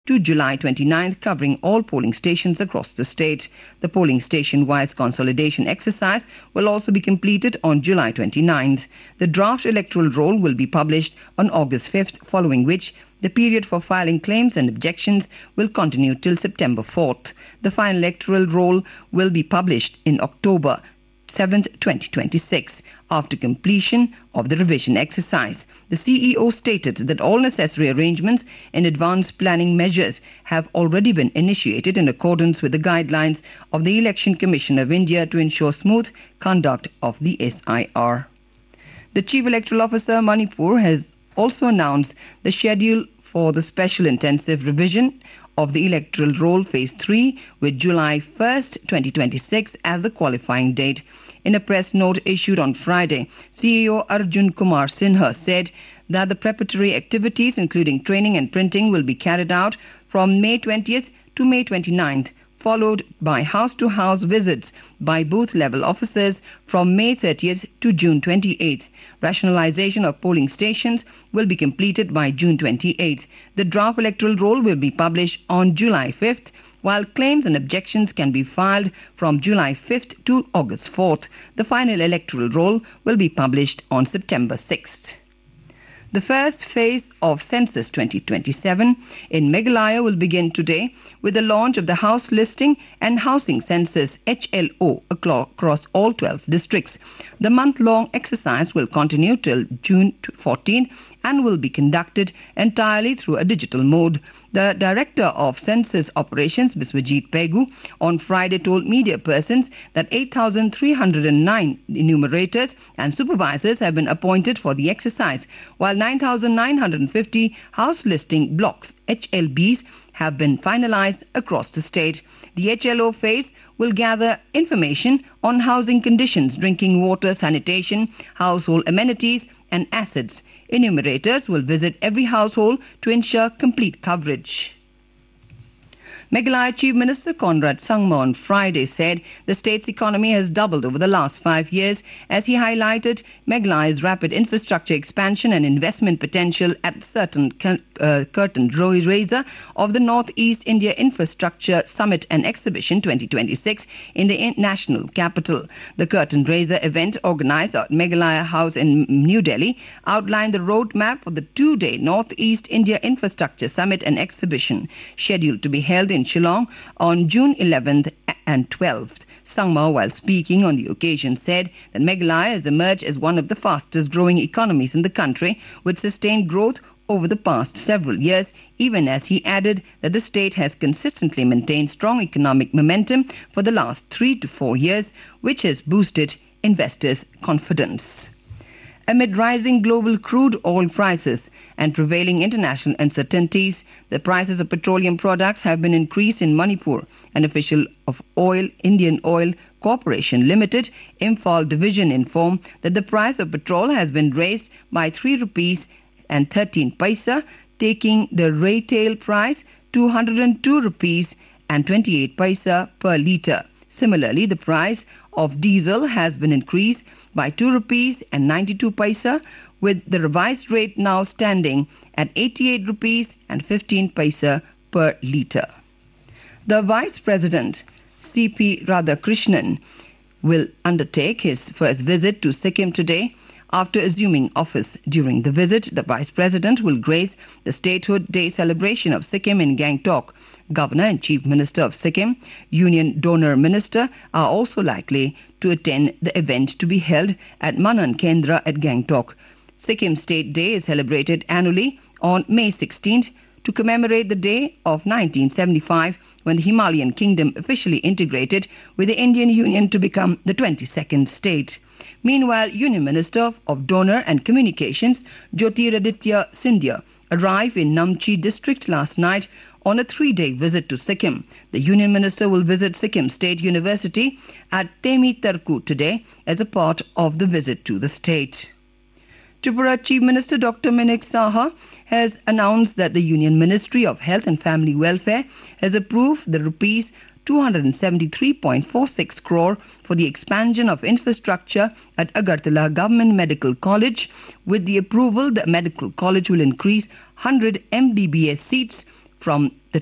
to July 29th, covering all polling stations across the state. The polling station-wise consolidation exercise will also be completed on July 29th. The draft electoral roll will be published on August 5th, following which the period for filing claims and objections will continue till September 4th. The final electoral roll will be published in October 7th, 2026. After completion of the revision exercise, the CEO stated that all necessary arrangements and advanced planning measures have already been initiated in accordance with the guidelines of the Election Commission of India to ensure smooth conduct of the SIR. The Chief Electoral Officer, Manipur, has also announced the schedule for the special intensive revision of the electoral roll phase 3 with July 1st, 2026 as the qualifying date. In a press note issued on Friday, CEO Arjun Kumar Sinha said that the preparatory activities including training and printing will be carried out from May 20th to May 29th, followed by house-to-house visits by booth-level officers from May 30th to June 28th. Rationalization of polling stations will be completed by June 28th. The draft electoral roll will be published on July 5th, while claims and objections can be filed from July 5th to August 4th. The final electoral roll will be published on September 6th. The first phase of Census 2027 in Meghalaya will begin today with the launch of the House Listing and Housing Census HLO across all 12 districts. The month-long exercise will continue till June 14 and will be conducted entirely through a digital mode. The Director of Census Operations, Biswajit Pegu, on Friday told media persons that 8,309 enumerators and supervisors have been appointed for the exercise, while 9,950 house listing blocks, HLBs, have been finalized across the state. The HLO phase will gather information on housing conditions, drinking water, sanitation, household amenities and assets. Enumerators will visit every household to ensure complete coverage. Meghalaya Chief Minister Conrad Sangma on Friday said the state's economy has doubled over the last 5 years as he highlighted Meghalaya's rapid infrastructure expansion and investment potential at the curtain raiser of the Northeast India Infrastructure Summit and Exhibition 2026 in the national capital. The curtain raiser event organized at Meghalaya House in New Delhi outlined the roadmap for the 2-day Northeast India Infrastructure Summit and Exhibition scheduled to be held in Shillong on June 11th and 12th. Sangma, while speaking on the occasion, said that Meghalaya has emerged as one of the fastest growing economies in the country with sustained growth over the past several years, even as he added that the state has consistently maintained strong economic momentum for the last 3 to 4 years, which has boosted investors' confidence. Amid rising global crude oil prices and prevailing international uncertainties, the prices of petroleum products have been increased in Manipur. An official of Indian Oil Corporation Limited, Imphal Division, informed that the price of petrol has been raised by 3 rupees and 13 paisa, taking the retail price to 102 rupees and 28 paisa per litre. Similarly, the price of diesel has been increased by 2 rupees and 92 paisa, with the revised rate now standing at 88 rupees and 15 paisa per litre. The Vice President, C.P. Radhakrishnan, will undertake his first visit to Sikkim today. After assuming office during the visit, the Vice President will grace the Statehood Day celebration of Sikkim in Gangtok. Governor and Chief Minister of Sikkim, Union Donor Minister, are also likely to attend the event to be held at Manan Kendra at Gangtok. Sikkim State Day is celebrated annually on May 16th to commemorate the day of 1975 when the Himalayan kingdom officially integrated with the Indian Union to become the 22nd state. Meanwhile, Union Minister of Donor and Communications Jyotiraditya Scindia arrived in Namchi district last night on a 3-day visit to Sikkim. The Union Minister will visit Sikkim State University at Temi Tarku today as a part of the visit to the state. Tripura Chief Minister Dr. Minik Saha has announced that the Union Ministry of Health and Family Welfare has approved the rupees 273.46 crore for the expansion of infrastructure at Agartala Government Medical College. With the approval, the medical college will increase 100 MBBS seats from the